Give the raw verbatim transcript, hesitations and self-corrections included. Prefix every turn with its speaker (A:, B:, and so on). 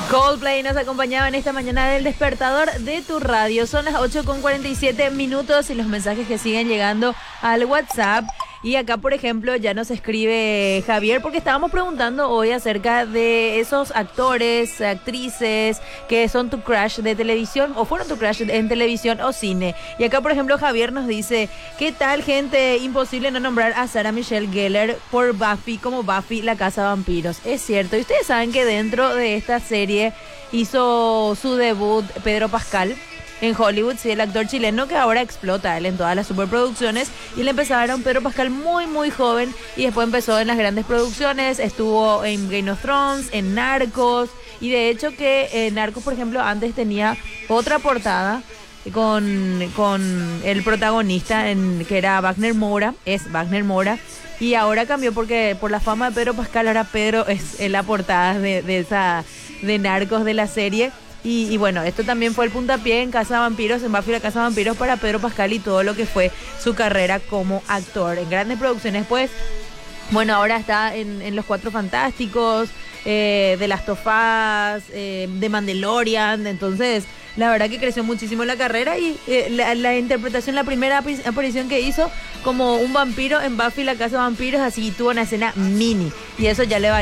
A: Coldplay nos acompañaba en esta mañana del despertador de tu radio. Son las ocho con cuarenta y siete minutos y los mensajes que siguen llegando al WhatsApp. Y acá, por ejemplo, ya nos escribe Javier porque estábamos preguntando hoy acerca de esos actores, actrices que son tu crush de televisión o fueron tu crush en televisión o cine. Y acá, por ejemplo, Javier nos dice, ¿qué tal, gente? Imposible no nombrar a Sarah Michelle Gellar por Buffy, como Buffy, la Casa de Vampiros. Es cierto. Y ustedes saben que dentro de esta serie hizo su debut Pedro Pascal en Hollywood, sí, el actor chileno que ahora explota él en todas las superproducciones, y le empezaron Pedro Pascal muy muy joven y después empezó en las grandes producciones, estuvo en Game of Thrones, en Narcos, y de hecho que eh, Narcos, por ejemplo, antes tenía otra portada con, con el protagonista en, que era Wagner Moura, es Wagner Moura, y ahora cambió porque por la fama de Pedro Pascal ahora Pedro es en la portada de, de esa de Narcos de la serie. Y, y bueno, esto también fue el puntapié en Casa de Vampiros, en Buffy la Casa de Vampiros, para Pedro Pascal y todo lo que fue su carrera como actor en grandes producciones. Pues, bueno, ahora está en, en Los Cuatro Fantásticos, eh, de Last of Us, eh, de Mandalorian. Entonces, la verdad que creció muchísimo la carrera y eh, la, la interpretación, la primera aparición que hizo como un vampiro en Buffy la Casa de Vampiros, así tuvo una escena mini. Y eso ya le valió